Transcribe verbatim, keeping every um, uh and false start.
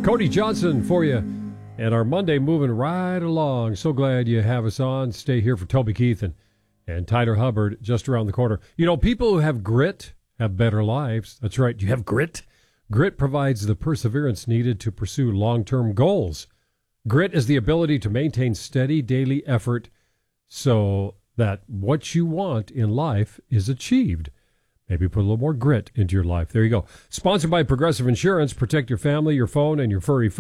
Cody Johnson for you. And our Monday moving right along. So glad you have us on. Stay here for Toby Keith and, and Tyler Hubbard just around the corner. You know, people who have grit have better lives. That's right. You have grit. Grit provides the perseverance needed to pursue long-term goals. Grit is the ability to maintain steady daily effort so that what you want in life is achieved. Maybe put a little more grit into your life. There you go. Sponsored by Progressive Insurance. Protect your family, your phone, and your furry